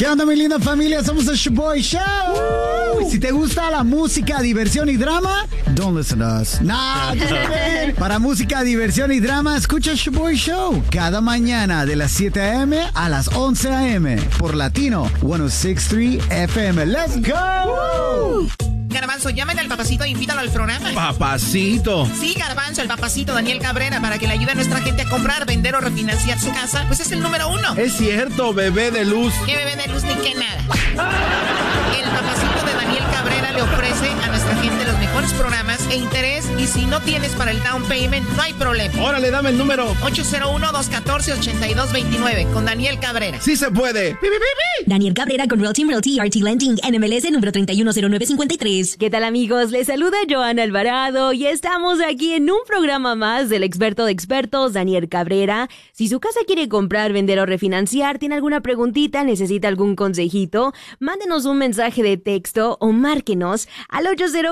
¿Qué onda, mi linda familia? Somos el Shoboy Show. Si te gusta la música, diversión y drama, don't listen to us. Para música, diversión y drama, escucha el Shoboy Show cada mañana de las 7 a.m. a las 11 a.m. por Latino 106.3 FM. ¡Let's go! Garbanzo, llamen al papacito e invítalo al programa. ¿Papacito? Sí, Garbanzo, el papacito Daniel Cabrera, para que le ayude a nuestra gente a comprar, vender o refinanciar su casa, pues es el número 1. Es cierto, bebé de luz. ¿Qué bebé de luz ni qué nada? El papacito de Daniel Cabrera le ofrece a nuestra gente los mejores programas e interés, y si no tienes para el down payment, no hay problema. Órale, dame el número. 801-214-8229, con Daniel Cabrera. ¡Sí se puede! Daniel Cabrera con Real Team Realty RT Lending, NMLS número 310953. ¿Qué tal, amigos? Les saluda Joana Alvarado y estamos aquí en un programa más del experto de expertos, Daniel Cabrera. Si su casa quiere comprar, vender o refinanciar, tiene alguna preguntita, necesita algún consejito, mándenos un mensaje de texto o márquenos al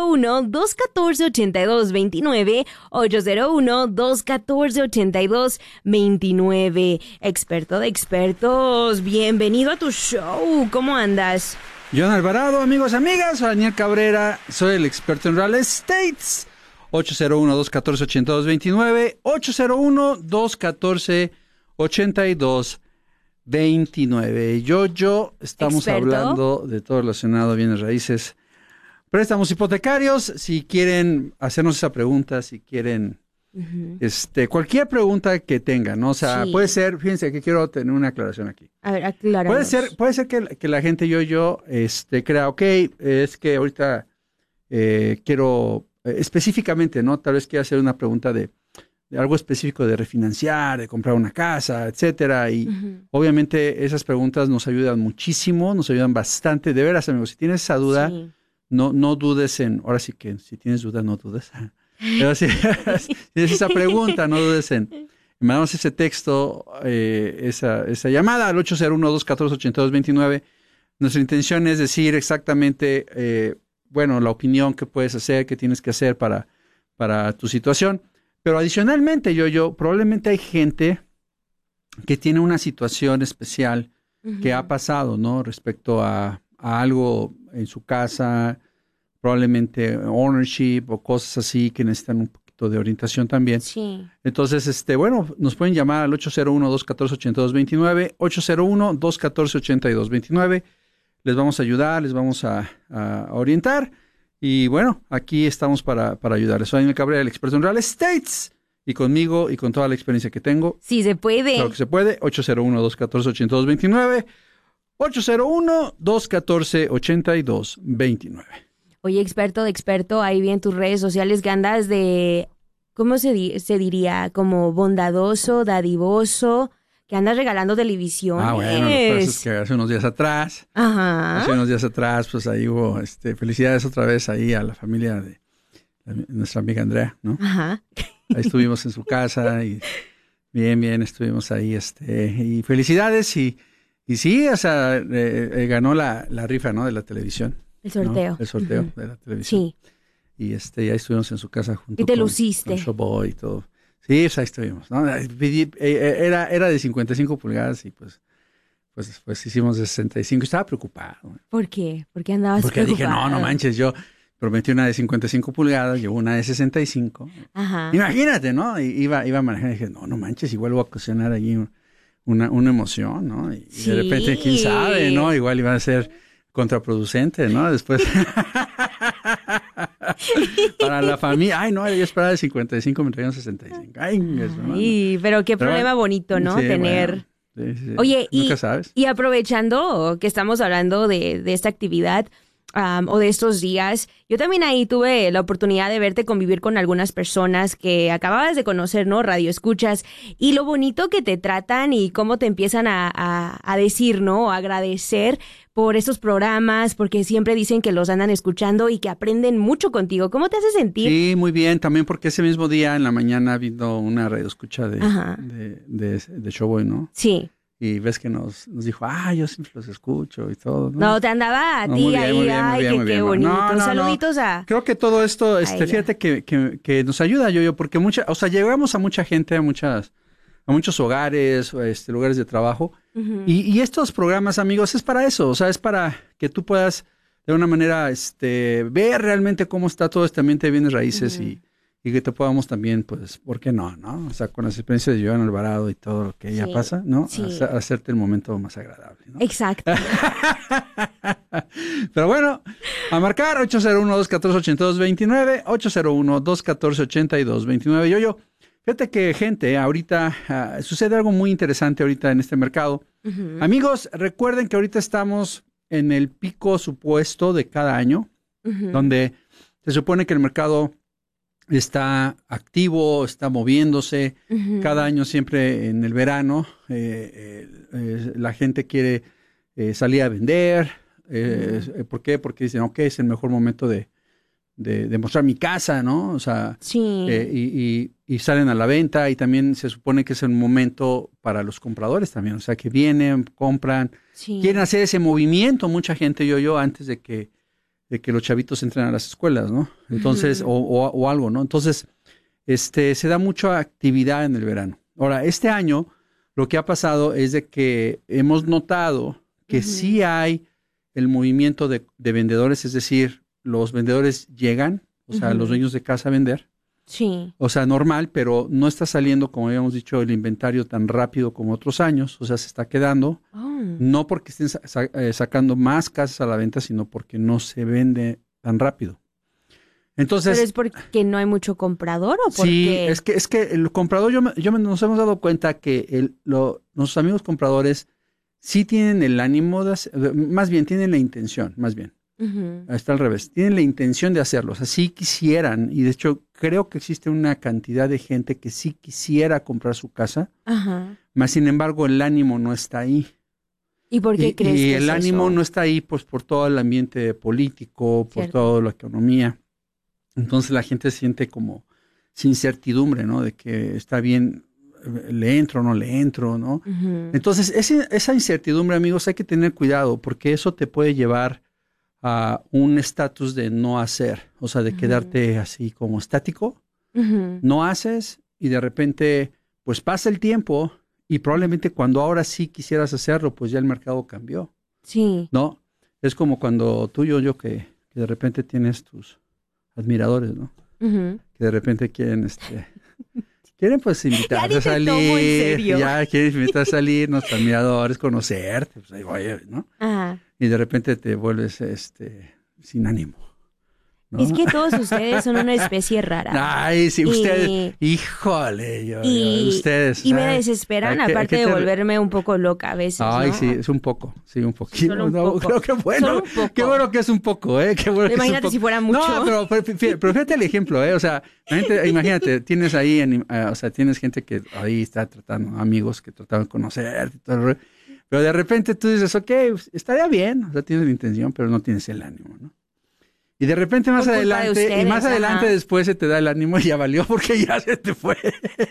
801-214-8229, 801-214-8229. Experto de expertos, bienvenido a tu show. ¿Cómo andas? John Alvarado, amigos, amigas, soy Daniel Cabrera, soy el experto en real estate. 801-214-8229, 801-214-8229. Yo, estamos ¿Experto? hablando de todo relacionado a bienes raíces, préstamos hipotecarios. Si quieren hacernos esa pregunta, si quieren cualquier pregunta que tengan, ¿no? O sea, Sí. puede ser, fíjense que quiero tener una aclaración aquí. A ver, acláranos. Puede ser que la gente crea, ok, es que ahorita quiero específicamente, ¿no? Tal vez quiera hacer una pregunta de algo específico de refinanciar, de comprar una casa, etcétera. Y obviamente esas preguntas nos ayudan muchísimo, nos ayudan bastante. De veras, amigos, si tienes esa duda, Sí. no dudes ahora sí que si tienes duda, no dudes. Pero si tienes esa pregunta, no dudes en mandamos ese texto, esa llamada al 801-214-8229. Nuestra intención es decir exactamente, la opinión que puedes hacer, que tienes que hacer para tu situación. Pero adicionalmente, probablemente hay gente que tiene una situación especial que ha pasado, ¿no? Respecto a algo en su casa, probablemente ownership o cosas así que necesitan un poquito de orientación también. Sí. Entonces, nos pueden llamar al 801-214-8229, 801-214-8229. Les vamos a ayudar, les vamos a orientar. Y bueno, aquí estamos para ayudarles. Soy Daniel Cabrera, el experto en real estate. Y conmigo y con toda la experiencia que tengo. Sí, se puede. Claro que se puede. 801-214-8229. 801-214-8229. Oye, experto de experto, ahí vi en tus redes sociales que andas de, ¿cómo se diría? Como bondadoso, dadivoso, que andas regalando televisión. Bueno, lo que pasa es que hace unos días atrás, pues ahí hubo felicidades otra vez ahí a la familia de nuestra amiga Andrea, ¿no? Ajá. Ahí estuvimos en su casa y bien, estuvimos ahí, y felicidades y sí, o sea, ganó la rifa, ¿no? De la televisión. El sorteo. ¿No? El sorteo de la televisión. Sí. Y ahí estuvimos en su casa junto Y te con luciste. Con Showboy y todo. Sí, pues ahí estuvimos, ¿no? Era de 55 pulgadas y pues hicimos de 65. Estaba preocupado. ¿Por qué? ¿Por qué andabas Porque dije, preocupado? no manches, yo prometí una de 55 pulgadas, llevo una de 65. Ajá. Imagínate, ¿no? Y iba a manejar y dije, no manches, igual voy a ocasionar allí una emoción, ¿no? Y Sí. de repente, quién sabe, ¿no? Igual iba a ser contraproducente, ¿no? Después, para la familia, ay, no, yo esperaba de 55, me traían 65. Ay, pero qué problema bonito, ¿no? Sí, Tener... bueno, sí. Oye, nunca sabes. Y aprovechando que estamos hablando de esta actividad o de estos días, yo también ahí tuve la oportunidad de verte convivir con algunas personas que acababas de conocer, ¿no? Radio escuchas, y lo bonito que te tratan y cómo te empiezan a decir, ¿no? A agradecer por estos programas, porque siempre dicen que los andan escuchando y que aprenden mucho contigo. ¿Cómo te hace sentir? Sí, muy bien, también porque ese mismo día en la mañana vino una radio escucha de Showboy, ¿no? Sí. Y ves que nos dijo, yo siempre los escucho y todo, ¿no? No, te andaba a ti ahí, qué bonito. No, Saluditos a... Creo que todo esto, fíjate que nos ayuda, porque llegamos a mucha gente, a muchas a muchos hogares, lugares de trabajo. Y estos programas, amigos, es para eso. O sea, es para que tú puedas de una manera ver realmente cómo está todo este ambiente de bienes raíces y que te podamos también, pues, ¿por qué no? ¿No? O sea, con las experiencias de Joana Alvarado y todo lo que ella pasa, ¿no? Sí. Hacerte el momento más agradable, ¿no? Exacto. Pero bueno, a marcar 801-214-8229, 801-214-8229. Yo, fíjate que gente, ahorita sucede algo muy interesante ahorita en este mercado. Amigos, recuerden que ahorita estamos en el pico supuesto de cada año, donde se supone que el mercado está activo, está moviéndose. Cada año siempre en el verano la gente quiere salir a vender. ¿Por qué? Porque dicen, ok, es el mejor momento de mostrar mi casa, ¿no? O sea, y salen a la venta, y también se supone que es un momento para los compradores también. O sea, que vienen, compran, quieren hacer ese movimiento, mucha gente, yo, antes de que los chavitos entren a las escuelas, ¿no? Entonces, o algo, ¿no? Entonces, se da mucha actividad en el verano. Ahora, este año, lo que ha pasado es de que hemos notado que sí hay el movimiento de vendedores, es decir, los vendedores llegan, o sea, los dueños de casa a vender. Sí. O sea, normal, pero no está saliendo, como habíamos dicho, el inventario tan rápido como otros años. O sea, se está quedando. No porque estén sacando más casas a la venta, sino porque no se vende tan rápido. Entonces, ¿pero es porque no hay mucho comprador o porque...? Sí, es que el comprador, nos hemos dado cuenta que nuestros amigos compradores sí tienen el ánimo más bien tienen la intención, más bien. Está al revés. Tienen la intención de hacerlo. O sea, sí quisieran, y de hecho creo que existe una cantidad de gente que sí quisiera comprar su casa, mas sin embargo el ánimo no está ahí. ¿Y por qué crees que el ánimo no está ahí, pues por todo el ambiente político, por toda la economía. Entonces la gente se siente como sin certidumbre, ¿no? De que está bien, le entro o no le entro, ¿no? Entonces esa incertidumbre, amigos, hay que tener cuidado, porque eso te puede llevar a un estatus de no hacer, o sea, de quedarte así como estático. No haces y de repente, pues pasa el tiempo y probablemente cuando ahora sí quisieras hacerlo, pues ya el mercado cambió. Sí. ¿No? Es como cuando tú y yo que de repente tienes tus admiradores, ¿no? Que de repente quieren quieren pues invitarte a salir, ya quieren invitar a salir, nuestros admiradores, conocerte, pues ahí voy, ¿no? Y de repente te vuelves sin ánimo, ¿no? Es que todos ustedes son una especie rara. Ay, sí, ustedes, híjole, ustedes. Y me desesperan, aparte de volverme un poco loca a veces, Ay, ¿no? sí, es un poco, sí, un poquito. Solo un poco. Creo que bueno, Solo un poco. qué bueno que es un poco, qué bueno que Imagínate es un poco. si fuera mucho. No, pero fíjate el ejemplo, o sea, imagínate, tienes ahí, o sea, tienes gente que ahí está tratando, amigos que trataban de conocerte y todo el rollo. Pero de repente tú dices, ok, estaría bien, o sea, tienes la intención, pero no tienes el ánimo, ¿no? Y de repente más adelante, después se te da el ánimo y ya valió porque ya se te fue.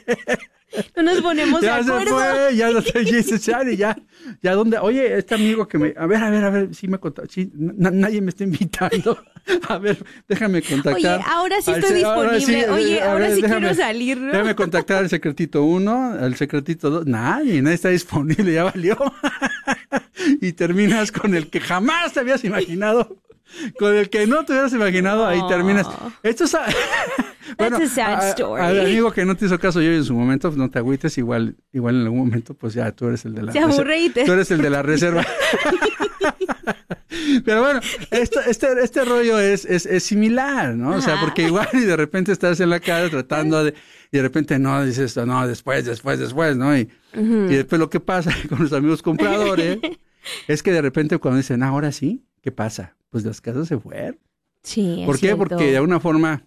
No nos ponemos de ya acuerdo. Se fue, ya no te dices, ya dónde, oye, este amigo que a ver, sí me contactó, sí, nadie me está invitando. A ver, déjame contactar. Oye, ahora sí estoy disponible. Ahora sí quiero salir, ¿no? Déjame contactar al secretito 1, al secretito 2. Nadie está disponible, ya valió. Y terminas con el que jamás te habías imaginado. Con el que no te hubieras imaginado, ahí terminas. Esto es... Bueno, That's a sad story. Al amigo que no te hizo caso yo en su momento, pues no te agüites, igual en algún momento, pues ya tú eres el de la reserva. Tú eres el de la reserva. Pero bueno, este rollo es similar, ¿no? O sea, porque igual y de repente estás en la calle tratando de... Y de repente no, dices, no, después, ¿no? Y después lo que pasa con los amigos compradores es que de repente cuando dicen, ahora sí, ¿qué pasa? Pues las casas se fueron. Sí, ¿Por qué? Porque de alguna forma,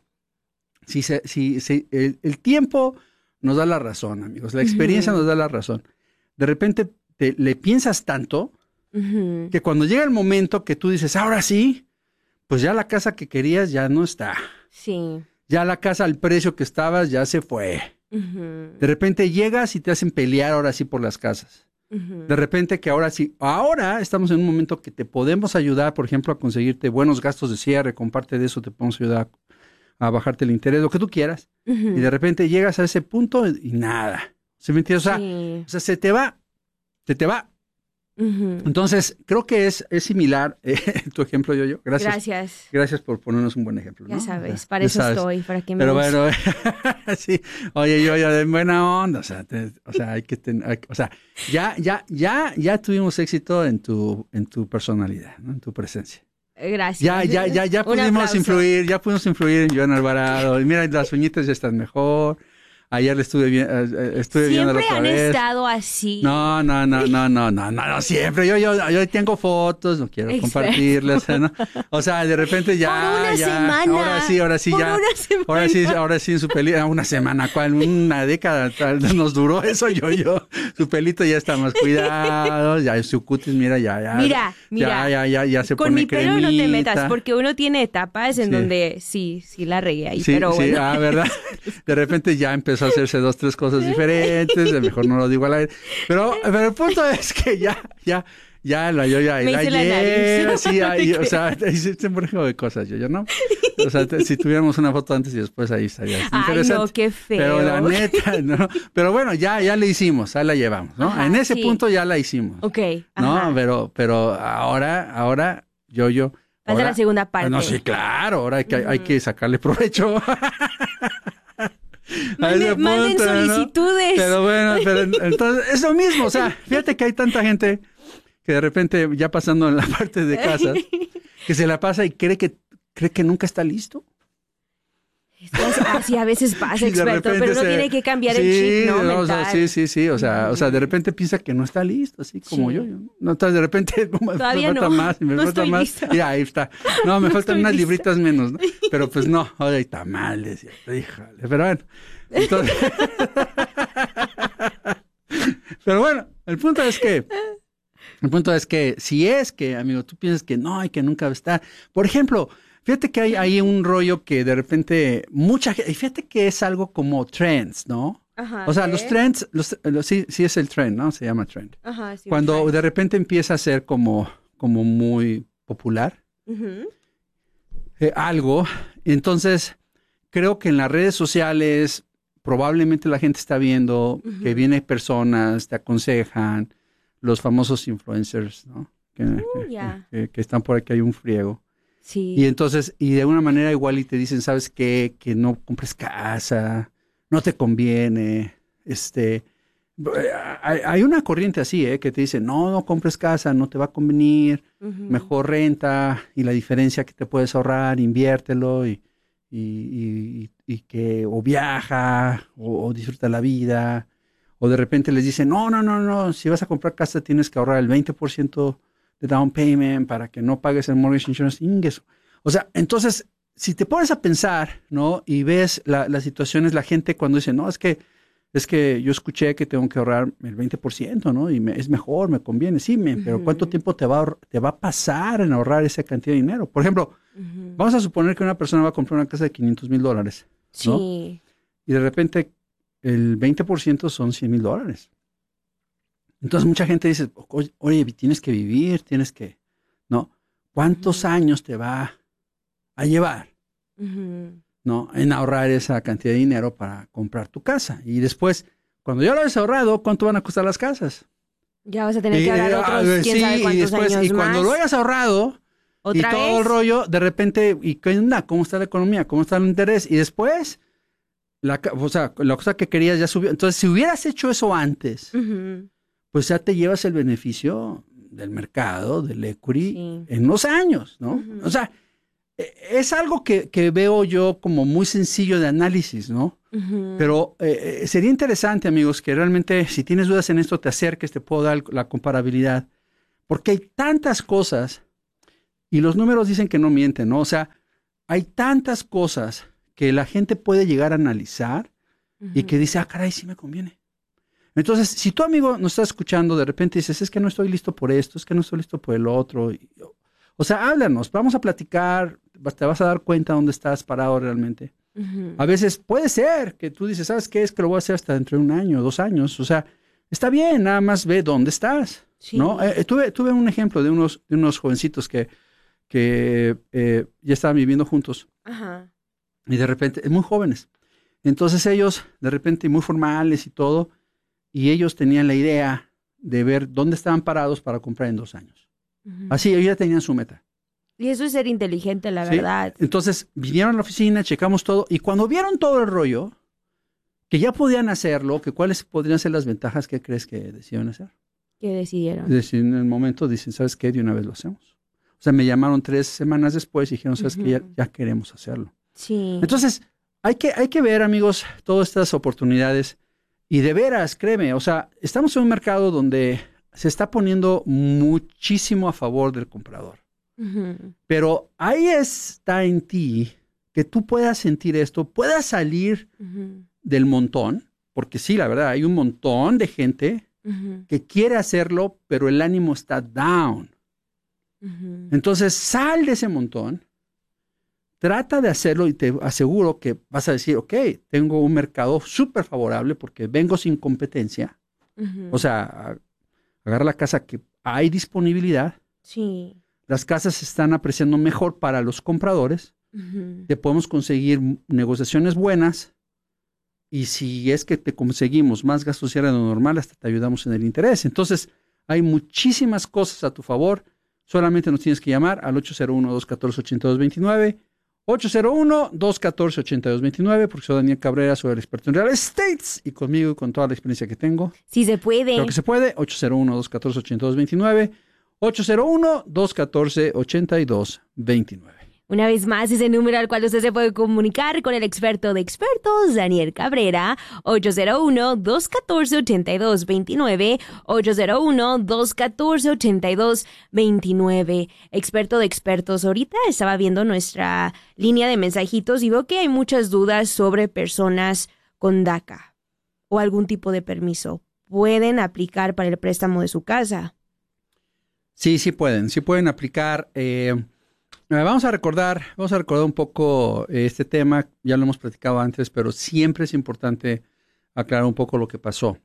el tiempo nos da la razón, amigos. La experiencia nos da la razón. De repente le piensas tanto que cuando llega el momento que tú dices, ahora sí, pues ya la casa que querías ya no está. Sí. Ya la casa al precio que estabas ya se fue. De repente llegas y te hacen pelear ahora sí por las casas. De repente que ahora sí, ahora estamos en un momento que te podemos ayudar, por ejemplo, a conseguirte buenos gastos de cierre, con parte de eso te podemos ayudar a bajarte el interés, lo que tú quieras. Y de repente llegas a ese punto y nada. O ¿Sí me entiendes? Sí. O sea, se te va. Entonces, creo que es similar tu ejemplo, yo. Gracias. Gracias por ponernos un buen ejemplo. Ya ¿no? sabes, O sea, para eso estoy, para que me Pero use. bueno, sí. Oye, yo de buena onda, hay que tener, ya tuvimos éxito en tu personalidad, ¿no? En tu presencia. Gracias. Ya Un aplauso. ya pudimos influir en Joan Alvarado. Y mira, las uñitas ya están mejor. Ayer estuve viendo la otra Siempre han vez. estado así. No, siempre. Yo tengo fotos, no quiero compartirlas, ¿no? O sea, de repente Por una semana. Ahora sí, Por ya. una semana. Ahora sí en su pelito, una semana, ¿cuál? Una década nos duró eso, yo. Su pelito ya está más cuidado, ya su cutis, mira. Mira. Ya se Con pone mi pelo no te cremita. metas, porque uno tiene etapas en Sí. donde sí la regué ahí, Sí, pero bueno. ¿verdad? De repente ya empezó a hacerse 2, 3 cosas diferentes, mejor no lo digo al aire. Pero el punto es que ya la Me hice la llevo, nariz. sí, o sea, hice un ejemplo de cosas, yo no. O sea, si tuviéramos una foto antes y después ahí estaría interesante. Ay, no, qué feo. Pero la neta, no. Pero bueno, ya le hicimos, ya la llevamos, ¿no? Ajá, en ese sí. punto ya la hicimos. Ok, ¿No? ajá. Pero ahora yo. Falta ahora- la segunda parte. No, sí, claro, ahora hay que sacarle provecho. A ese Manden punto, ¿no? solicitudes. Pero bueno, entonces es lo mismo. O sea, fíjate que hay tanta gente que de repente, ya pasando en la parte de casas, que se la pasa y cree que nunca está listo. Así a veces pasa, Y de experto, repente pero uno tiene que cambiar el chip, ¿no? O sea, Mental. sí. O sea, de repente piensa que no está listo, así como Sí. yo. No, entonces de repente Todavía me falta no. más y me No falta estoy más. lista. Y ahí está. No, me faltan estoy unas lista. libritas menos, ¿no? Pero pues no, ahora hay tamales. Híjole, pero bueno. Entonces... Pero bueno, el punto es que si es que, amigo, tú piensas que no y que nunca va a estar. Por ejemplo, fíjate que hay un rollo que de repente mucha gente, y fíjate que es algo como trends, ¿no? Ajá, O sea, ¿sí? los trends, sí es el trend, ¿no? Se llama trend. Ajá, sí, Cuando right. de repente empieza a ser como muy popular Ujú. algo, entonces creo que en las redes sociales probablemente la gente está viendo que vienen personas, te aconsejan, los famosos influencers, ¿no? ya. Que están por aquí, hay un friego. Sí. Y entonces, y de una manera igual y te dicen, ¿sabes qué? Que no compres casa, no te conviene, hay una corriente así, que te dice, no compres casa, no te va a convenir, Ujú. mejor renta, y la diferencia que te puedes ahorrar, inviértelo, y que o viaja, o disfruta la vida, o de repente les dicen, no, si vas a comprar casa tienes que ahorrar el 20% de down payment para que no pagues el mortgage insurance. Ingreso. O sea, entonces, si te pones a pensar, ¿no? Y ves las situaciones, la gente cuando dice, no, es que yo escuché que tengo que ahorrar el 20%, ¿no? Y es mejor, me conviene. Sí, pero ¿cuánto tiempo te va a pasar en ahorrar esa cantidad de dinero? Por ejemplo, vamos a suponer que una persona va a comprar una casa de $500,000, ¿no? Sí. Y de repente el 20% son $100,000. Entonces mucha gente dice, oye, tienes que vivir, ¿no? ¿Cuántos años te va a llevar, Ujú. ¿no? En ahorrar esa cantidad de dinero para comprar tu casa? Y después, cuando ya lo hayas ahorrado, ¿cuánto van a costar las casas? Ya vas a tener que ahorrar otros, quién sabe cuántos años y cuando más. lo hayas ahorrado, y ¿Otra todo vez? el rollo, de repente, ¿y qué onda? ¿Cómo está la economía? ¿Cómo está el interés? Y después, la cosa que querías ya subió. Entonces, si hubieras hecho eso antes, Ujú. pues ya te llevas el beneficio del mercado, del equity, Sí. en unos años, ¿no? Ujú. O sea, es algo que veo yo como muy sencillo de análisis, ¿no? Ujú. Pero sería interesante, amigos, que realmente, si tienes dudas en esto, te acerques, te puedo dar la comparabilidad. Porque hay tantas cosas, y los números dicen que no mienten, ¿no? O sea, hay tantas cosas que la gente puede llegar a analizar y que dice, caray, sí me conviene. Entonces, si tu amigo nos está escuchando, de repente dices, es que no estoy listo por esto, es que no estoy listo por el otro. O sea, háblanos, vamos a platicar, te vas a dar cuenta dónde estás parado realmente. Ujú. A veces puede ser que tú dices, ¿sabes qué? Es que lo voy a hacer hasta dentro de 1 año, 2 años. O sea, está bien, nada más ve dónde estás, Sí. ¿no? Tuve un ejemplo de unos jovencitos que ya estaban viviendo juntos Ajá. y de repente, muy jóvenes. Entonces ellos, de repente, muy formales y todo, y ellos tenían la idea de ver dónde estaban parados para comprar en 2 años. Así, ellos ya tenían su meta. Y eso es ser inteligente, la ¿Sí? verdad. Entonces, vinieron a la oficina, checamos todo, y cuando vieron todo el rollo, que ya podían hacerlo, que cuáles podrían ser las ventajas, ¿qué crees que decidieron hacer? ¿Qué decidieron? Es decir, en el momento dicen, ¿sabes qué? De una vez lo hacemos. O sea, me llamaron 3 semanas después y dijeron, ¿sabes qué? Ya queremos hacerlo. Sí. Entonces, hay que ver, amigos, todas estas oportunidades. Y de veras, créeme, o sea, estamos en un mercado donde se está poniendo muchísimo a favor del comprador. Pero ahí está en ti que tú puedas sentir esto, puedas salir del montón, porque sí, la verdad, hay un montón de gente que quiere hacerlo, pero el ánimo está down. Entonces, sal de ese montón, trata de hacerlo y te aseguro que vas a decir, ok, tengo un mercado súper favorable porque vengo sin competencia. O sea, agarra la casa que hay disponibilidad. Sí. Las casas se están apreciando mejor para los compradores. Te podemos conseguir negociaciones buenas. Y si es que te conseguimos más gastos de lo normal, hasta te ayudamos en el interés. Entonces, hay muchísimas cosas a tu favor. Solamente nos tienes que llamar al 801-214-8229. 801-214-8229, porque soy Daniel Cabrera, soy el experto en real estate y conmigo y con toda la experiencia que tengo. Sí se puede. Creo que se puede. 801-214-8229. 801-214-8229. Una vez más, ese número al cual usted se puede comunicar con el experto de expertos, Daniel Cabrera, 801-214-8229, 801-214-8229. Experto de expertos. Ahorita estaba viendo nuestra línea de mensajitos y veo que hay muchas dudas sobre personas con DACA o algún tipo de permiso. ¿Pueden aplicar para el préstamo de su casa? Sí pueden aplicar. Vamos a recordar un poco este tema, ya lo hemos platicado antes, pero siempre es importante aclarar un poco lo que pasó.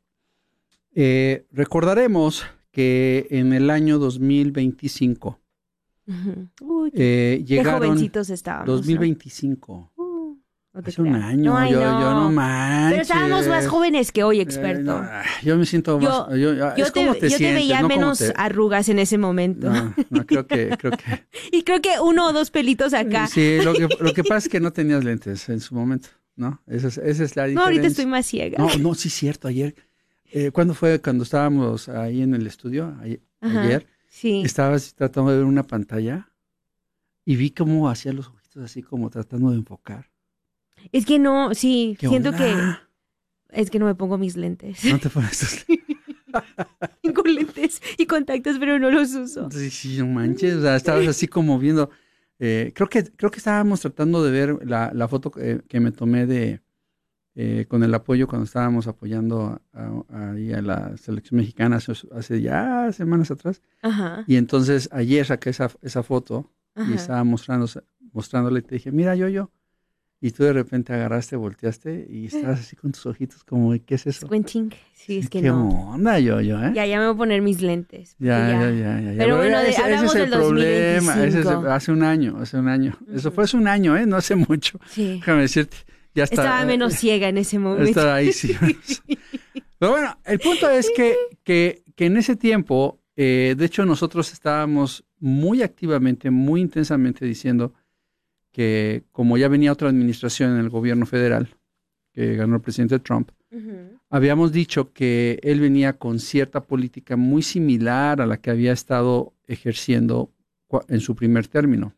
Recordaremos que en el año 2025 Uy, llegaron... qué jovencitos estábamos. 2025. No te Hace un creas. año, Ay, yo no manches. Pero estábamos más jóvenes que hoy, experto. No, yo me siento más... es como te yo te sientes, veía no menos como te... arrugas en ese momento. No, creo que... Y creo que 1 o 2 pelitos acá. Sí, lo que pasa es que no tenías lentes en su momento, ¿no? Esa es la diferencia. No, ahorita estoy más ciega. No, sí es cierto, ayer. ¿Cuándo fue? Cuando estábamos ahí en el estudio, ayer. Sí. Estabas tratando de ver una pantalla y vi cómo hacía los ojitos así como tratando de enfocar. Es que no, sí, siento onda? que... Es que no me pongo mis lentes. No te pones tus lentes. Tengo lentes y contactos, pero no los uso. Sí, no manches. O sea, estabas así como viendo... creo que estábamos tratando de ver la foto que me tomé con el apoyo cuando estábamos apoyando ahí a la selección mexicana hace ya semanas atrás. Ajá. Y entonces ayer saqué esa foto y estaba mostrándole y te dije, mira, yo. Y tú de repente agarraste, volteaste y estabas así con tus ojitos como, ¿qué es eso? Squinting. Sí, es que ¿Qué no. onda, yo, Ya me voy a poner mis lentes. Ya. Pero bueno, hablamos del 2025. Ese es hace un año. Eso fue hace un año, no hace mucho. Sí. Déjame decirte, ya está. Estaba menos ciega en ese momento. Estaba ahí, sí. Pero bueno, el punto es que en ese tiempo, de hecho, nosotros estábamos muy activamente, muy intensamente diciendo que como ya venía otra administración en el gobierno federal, que ganó el presidente Trump, habíamos dicho que él venía con cierta política muy similar a la que había estado ejerciendo en su primer término.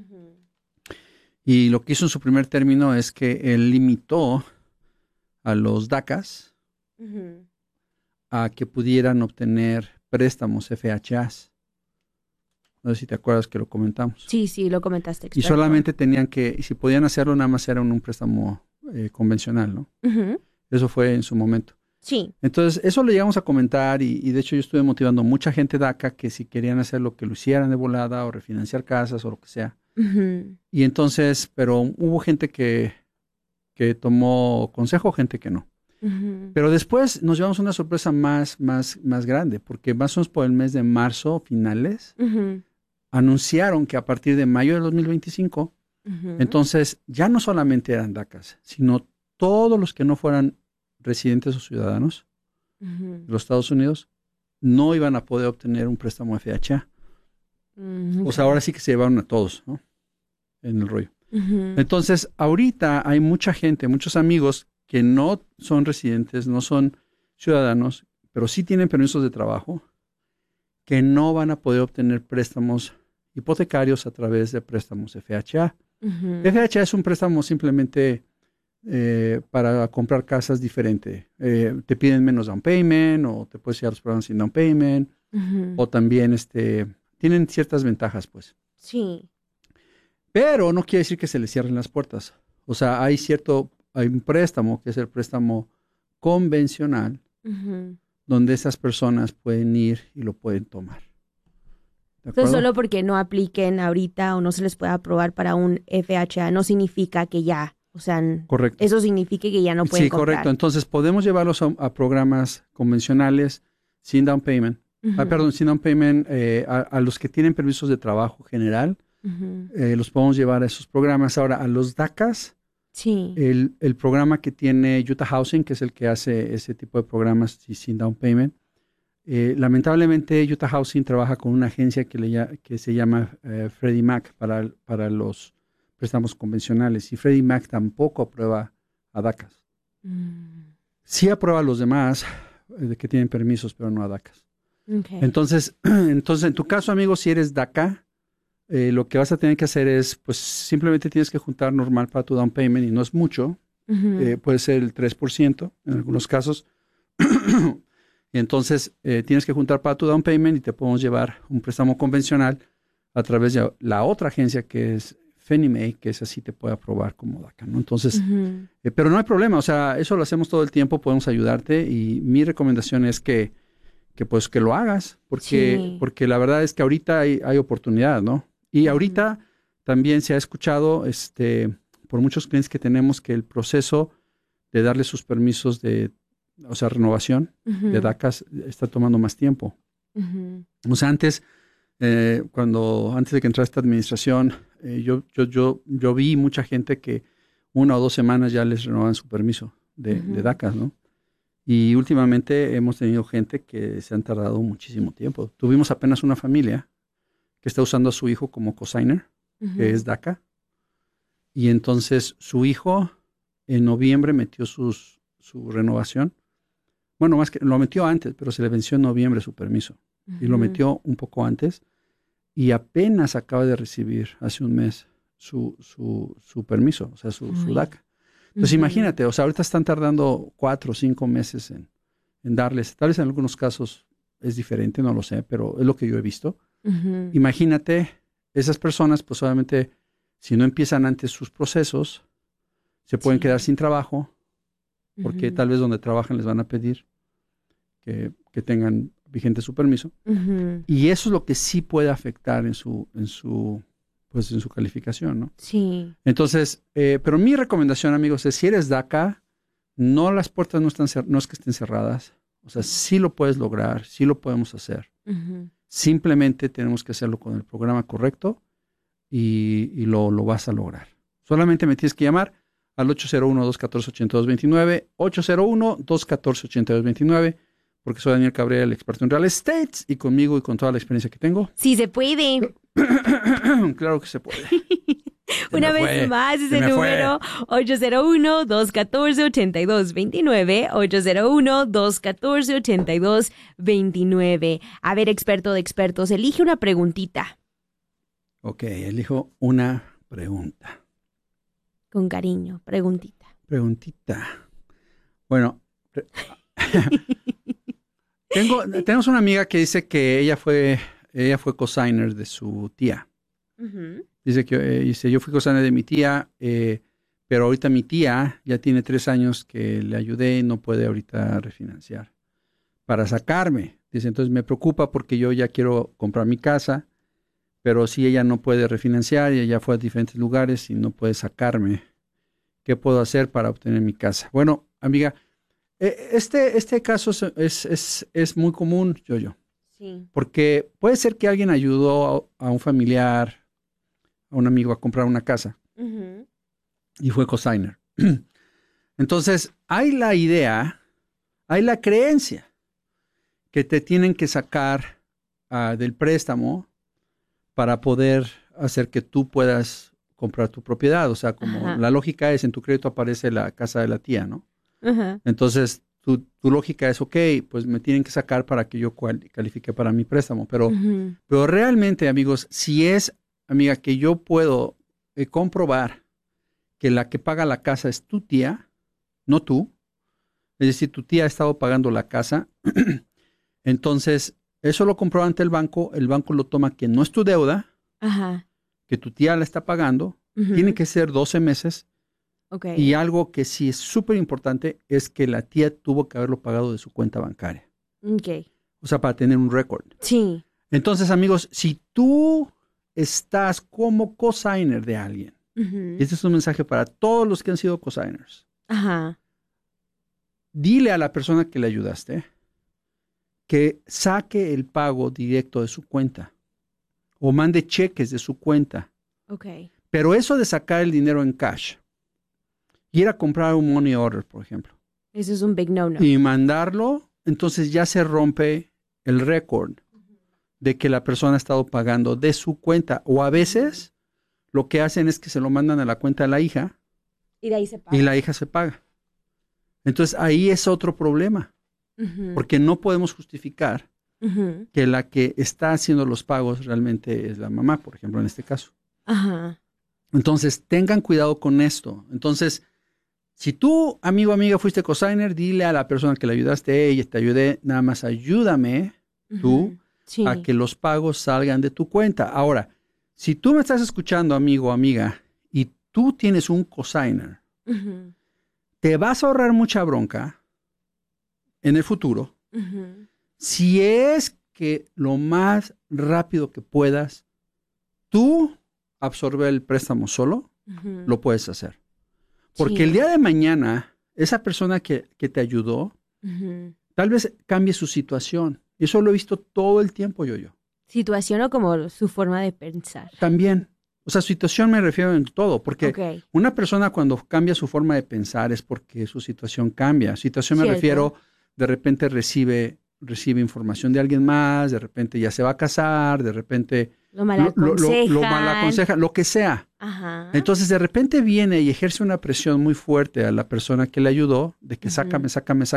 Y lo que hizo en su primer término es que él limitó a los DACAs a que pudieran obtener préstamos FHAs. No sé si te acuerdas que lo comentamos. Sí, lo comentaste. Y solamente tenían que, si podían hacerlo, nada más era un préstamo convencional, ¿no? Eso fue en su momento. Sí. Entonces, eso lo llegamos a comentar y de hecho yo estuve motivando a mucha gente DACA que si querían hacer lo que lo hicieran de volada o refinanciar casas o lo que sea. Y entonces, pero hubo gente que tomó consejo, gente que no. Pero después nos llevamos una sorpresa más grande, porque más o menos por el mes de marzo, finales, anunciaron que a partir de mayo de 2025, entonces ya no solamente eran DACAs, sino todos los que no fueran residentes o ciudadanos de los Estados Unidos, no iban a poder obtener un préstamo FHA. O sea, ahora sí que se llevaron a todos, ¿no? En el rollo. Entonces, ahorita hay mucha gente, muchos amigos que no son residentes, no son ciudadanos, pero sí tienen permisos de trabajo, que no van a poder obtener préstamos hipotecarios a través de préstamos FHA. FHA es un préstamo simplemente para comprar casas diferente. Te piden menos down payment o te puedes ir a los programas sin down payment o también tienen ciertas ventajas, pues. Sí. Pero no quiere decir que se les cierren las puertas. O sea, hay un préstamo que es el préstamo convencional donde esas personas pueden ir y lo pueden tomar. Entonces, solo porque no apliquen ahorita o no se les pueda aprobar para un FHA, no significa que ya, o sea, correcto. Eso significa que ya no pueden comprar. Sí, correcto. Entonces, podemos llevarlos a programas convencionales sin down payment. Sin down payment a los que tienen permisos de trabajo general, los podemos llevar a esos programas. Ahora, a los DACAs, sí. El programa que tiene Utah Housing, que es el que hace ese tipo de programas sin down payment, lamentablemente Utah Housing trabaja con una agencia que se llama Freddie Mac para los préstamos convencionales, y Freddie Mac tampoco aprueba a DACAs. Sí aprueba a los demás que tienen permisos, pero no a DACAs. Okay. Entonces, en tu caso, amigo, si eres DACA, lo que vas a tener que hacer es, pues, simplemente tienes que juntar normal para tu down payment, y no es mucho. Puede ser el 3% en algunos casos. Y entonces tienes que juntar para tu down payment y te podemos llevar un préstamo convencional a través de la otra agencia que es Fannie Mae, que es así te puede aprobar como DACA, ¿no? Entonces, pero no hay problema, o sea, eso lo hacemos todo el tiempo, podemos ayudarte, y mi recomendación es que lo hagas, porque la verdad es que ahorita hay oportunidad, ¿no? Y ahorita también se ha escuchado por muchos clientes que tenemos que el proceso de darle sus permisos renovación de DACAs está tomando más tiempo. O sea, antes de que entrara esta administración, yo vi mucha gente que 1 o 2 semanas ya les renovaban su permiso de DACAs, ¿no? Y últimamente hemos tenido gente que se han tardado muchísimo tiempo. Tuvimos apenas una familia que está usando a su hijo como cosigner, que es DACA. Y entonces su hijo en noviembre metió su renovación. Bueno, más que lo metió antes, pero se le venció en noviembre su permiso. Y lo metió un poco antes. Y apenas acaba de recibir hace un mes su permiso, o sea, su DACA. Entonces imagínate, o sea, ahorita están tardando 4 o 5 meses en darles. Tal vez en algunos casos es diferente, no lo sé, pero es lo que yo he visto. Imagínate, esas personas, pues obviamente, si no empiezan antes sus procesos, se pueden quedar sin trabajo, porque tal vez donde trabajan les van a pedir que tengan vigente su permiso. Y eso es lo que sí puede afectar en su calificación, ¿no? Sí. Entonces, pero mi recomendación, amigos, es si eres DACA, las puertas no es que estén cerradas. O sea, sí lo puedes lograr, sí lo podemos hacer. Simplemente tenemos que hacerlo con el programa correcto y lo vas a lograr. Solamente me tienes que llamar al 801-214-8229, 801-214-8229, porque soy Daniel Cabrera, el experto en real estate, y conmigo y con toda la experiencia que tengo. Sí se puede. Claro que se puede. Una vez más, ese número, 801-214-8229, 801-214-8229. A ver, experto de expertos, elige una preguntita. Ok, elijo una pregunta. Con cariño, preguntita. Bueno, tenemos una amiga que dice que ella fue cosigner de su tía. Dice que yo fui cosigner de mi tía, pero ahorita mi tía ya tiene 3 años que le ayudé y no puede ahorita refinanciar para sacarme. Dice, entonces me preocupa porque yo ya quiero comprar mi casa, pero si ella no puede refinanciar y ella fue a diferentes lugares y no puede sacarme, ¿qué puedo hacer para obtener mi casa? Bueno, amiga, este caso es muy común, yo. Sí. Porque puede ser que alguien ayudó a un familiar, a un amigo a comprar una casa y fue cosigner. Entonces, hay la idea hay la creencia que te tienen que sacar del préstamo para poder hacer que tú puedas comprar tu propiedad. O sea, como la lógica es, en tu crédito aparece la casa de la tía, ¿no? Entonces, tu lógica es, ok, pues me tienen que sacar para que yo califique para mi préstamo. Pero realmente, amigos, si es, amiga, que yo puedo comprobar que la que paga la casa es tu tía, no tú, es decir, tu tía ha estado pagando la casa, entonces eso lo comprueba ante el banco lo toma que no es tu deuda, que tu tía la está pagando, tiene que ser 12 meses, y algo que sí es súper importante es que la tía tuvo que haberlo pagado de su cuenta bancaria. O sea, para tener un récord. Sí. Entonces, amigos, si tú estás como cosigner de alguien, este es un mensaje para todos los que han sido cosigners. Dile a la persona que le ayudaste que saque el pago directo de su cuenta o mande cheques de su cuenta. Pero eso de sacar el dinero en cash, ir a comprar un money order, por ejemplo. Eso es un big no-no. Y mandarlo, entonces ya se rompe el récord de que la persona ha estado pagando de su cuenta. O a veces lo que hacen es que se lo mandan a la cuenta de la hija. Y de ahí se paga. Y la hija se paga. Entonces ahí es otro problema. Porque no podemos justificar que la que está haciendo los pagos realmente es la mamá, por ejemplo, en este caso. Entonces tengan cuidado con esto. Entonces, si tú, amigo o amiga, fuiste cosigner, dile a la persona que le ayudaste, ella te ayudé, nada más ayúdame tú a que los pagos salgan de tu cuenta. Ahora, si tú me estás escuchando, amigo o amiga, y tú tienes un cosigner, te vas a ahorrar mucha bronca en el futuro si es que lo más rápido que puedas, tú absorber el préstamo solo, lo puedes hacer. Porque el día de mañana, esa persona que te ayudó, tal vez cambie su situación. Eso lo he visto todo el tiempo, yo. ¿Situación o como su forma de pensar? También. O sea, situación me refiero en todo, porque una persona cuando cambia su forma de pensar es porque su situación cambia. Situación me refiero, de repente recibe información de alguien más, de repente ya se va a casar, de repente lo malaconseja, lo que sea. Entonces, de repente viene y ejerce una presión muy fuerte a la persona que le ayudó, de que sácame.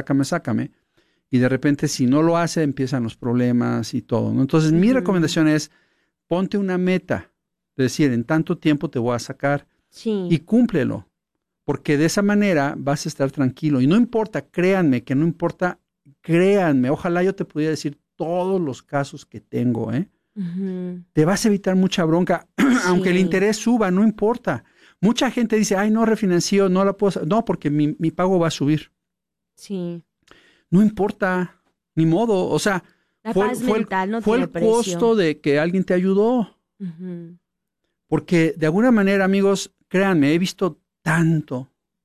Y de repente, si no lo hace, empiezan los problemas y todo, ¿no? Entonces, mi recomendación es, ponte una meta. Es decir, en tanto tiempo te voy a sacar y cúmplelo. Porque de esa manera vas a estar tranquilo. Y no importa, créanme, que no importa, créanme. Ojalá yo te pudiera decir todos los casos que tengo, ¿eh? Te vas a evitar mucha bronca, aunque el interés suba, no importa. Mucha gente dice, ay, no refinancio, no la puedo. No, porque mi pago va a subir. No importa, ni modo. O sea, fue el costo de que alguien te ayudó. Porque de alguna manera, amigos, créanme, he visto tanto.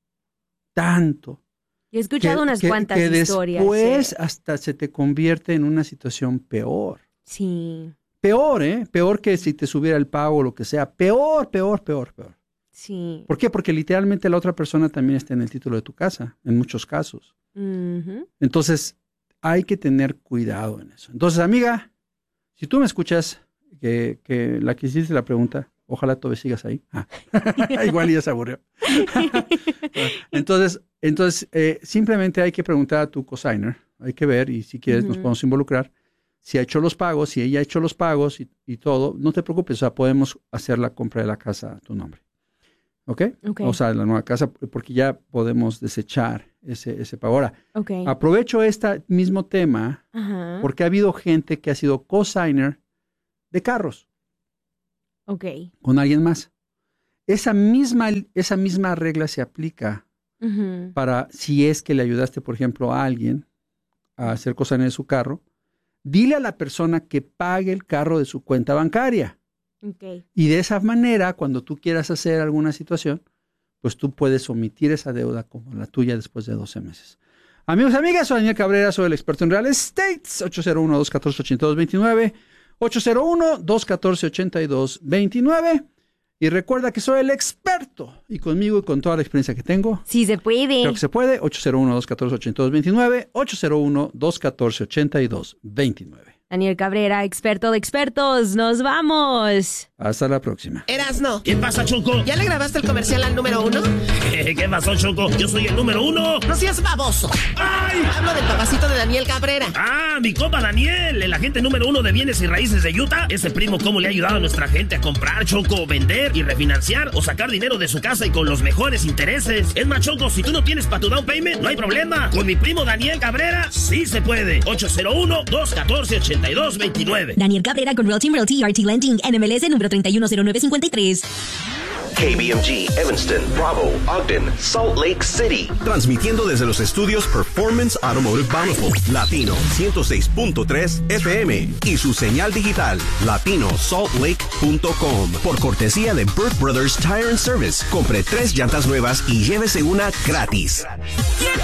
Y he escuchado unas cuantas historias. Que después hasta se te convierte en una situación peor. Peor, ¿eh? Peor que si te subiera el pago o lo que sea. Peor. ¿Por qué? Porque literalmente la otra persona también está en el título de tu casa, en muchos casos. Entonces, hay que tener cuidado en eso. Entonces, amiga, si tú me escuchas, que la que hiciste la pregunta, ojalá todavía sigas ahí. Igual ya se aburrió. Entonces, simplemente hay que preguntar a tu cosigner, hay que ver, y si quieres nos podemos involucrar, si ha hecho los pagos, si ella ha hecho los pagos y todo, no te preocupes, o sea, podemos hacer la compra de la casa a tu nombre. ¿Ok? O sea, la nueva casa, porque ya podemos desechar ese pago. Ahora, aprovecho este mismo tema porque ha habido gente que ha sido cosigner de carros. Con alguien más. Esa misma regla se aplica para si es que le ayudaste, por ejemplo, a alguien a hacer cosigner de su carro. Dile a la persona que pague el carro de su cuenta bancaria. Y de esa manera, cuando tú quieras hacer alguna situación, pues tú puedes omitir esa deuda como la tuya después de 12 meses. Amigos y amigas, soy Daniel Cabrera, soy el experto en real estate. 801-214-8229. 801-214-8229. Y recuerda que soy el experto. Y conmigo y con toda la experiencia que tengo. Sí se puede. Creo que se puede. 801-214-8229. 801-214-8229. Daniel Cabrera, experto de expertos. ¡Nos vamos! Hasta la próxima. Erasno. ¿Qué pasa, Choco? ¿Ya le grabaste el comercial al número 1? ¿Qué pasó, Choco? Yo soy el número 1. No seas baboso. ¡Ay! Hablo del papacito de Daniel Cabrera. Ah, mi compa Daniel, el agente número 1 de bienes y raíces de Utah. Ese primo, ¿cómo le ha ayudado a nuestra gente a comprar, Choco, vender y refinanciar o sacar dinero de su casa y con los mejores intereses? Es más, Choco, si tú no tienes para tu down payment, no hay problema. Con mi primo Daniel Cabrera, sí se puede. 801-214-8229. Daniel Cabrera con Real Team Realty RT Lending, NMLS número 310953. KBMG, Evanston, Bravo, Ogden, Salt Lake City. Transmitiendo desde los estudios Performance Automotive Bountiful, Latino 106.3 FM y su señal digital, latinosaltlake.com. Por cortesía de Burt Brothers Tire and Service. Compre 3 llantas nuevas y llévese una gratis.